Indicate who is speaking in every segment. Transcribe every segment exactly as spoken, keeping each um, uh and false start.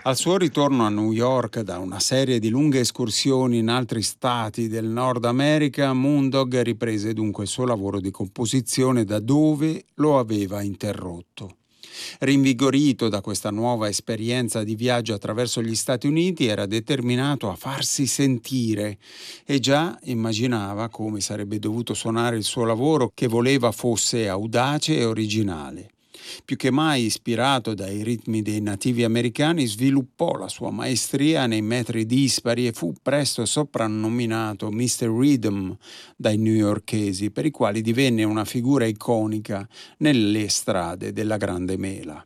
Speaker 1: Al suo ritorno a New York da una serie di lunghe escursioni in altri stati del Nord America, Moondog riprese dunque il suo lavoro di composizione da dove lo aveva interrotto. Rinvigorito da questa nuova esperienza di viaggio attraverso gli Stati Uniti, era determinato a farsi sentire e già immaginava come sarebbe dovuto suonare il suo lavoro, che voleva fosse audace e originale. Più che mai ispirato dai ritmi dei nativi americani, sviluppò la sua maestria nei metri dispari e fu presto soprannominato mister Rhythm dai newyorkesi, per i quali divenne una figura iconica nelle strade della Grande Mela.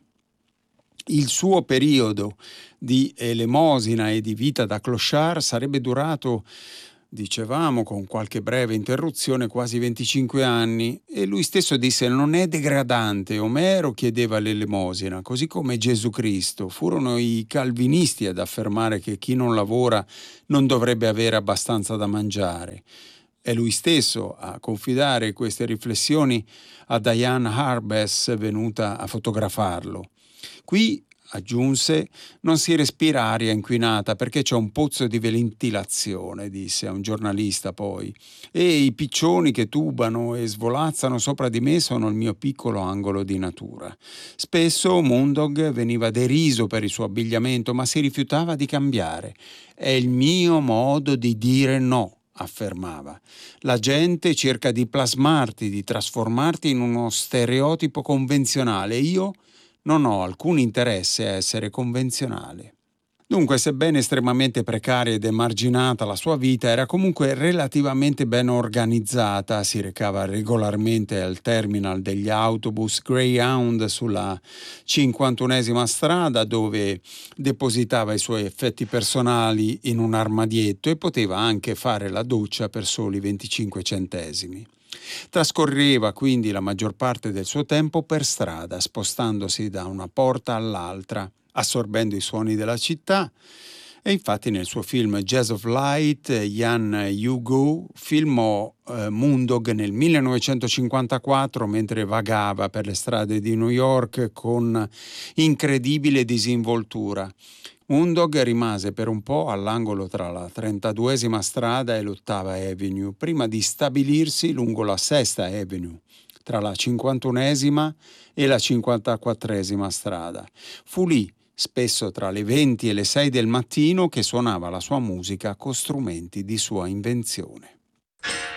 Speaker 1: Il suo periodo di elemosina e di vita da clochard sarebbe durato, dicevamo, con qualche breve interruzione, quasi venticinque anni, e lui stesso disse: non è degradante, Omero chiedeva l'elemosina, così come Gesù Cristo. Furono i calvinisti ad affermare che chi non lavora non dovrebbe avere abbastanza da mangiare. È lui stesso a confidare queste riflessioni a Diane Arbus, venuta a fotografarlo. Qui, aggiunse, non si respira aria inquinata perché c'è un pozzo di ventilazione, disse a un giornalista poi, e i piccioni che tubano e svolazzano sopra di me sono il mio piccolo angolo di natura. Spesso Moondog veniva deriso per il suo abbigliamento, ma si rifiutava di cambiare. È il mio modo di dire no, affermava. La gente cerca di plasmarti, di trasformarti in uno stereotipo convenzionale. Io non ho alcun interesse a essere convenzionale. Dunque, sebbene estremamente precaria ed emarginata, la sua vita era comunque relativamente ben organizzata. Si recava regolarmente al terminal degli autobus Greyhound sulla cinquantunesima strada, dove depositava i suoi effetti personali in un armadietto e poteva anche fare la doccia per soli venticinque centesimi. Trascorreva quindi la maggior parte del suo tempo per strada, spostandosi da una porta all'altra, assorbendo i suoni della città, e infatti nel suo film Jazz of Light Jan Hugo filmò eh, Moondog nel millenovecentocinquantaquattro mentre vagava per le strade di New York con incredibile disinvoltura. Moondog rimase per un po' all'angolo tra la trentaduesima strada e l'ottava Avenue, prima di stabilirsi lungo la sesta Avenue, tra la cinquantunesima e la cinquantaquattresima strada. Fu lì, spesso tra le venti e le sei del mattino, che suonava la sua musica con strumenti di sua invenzione.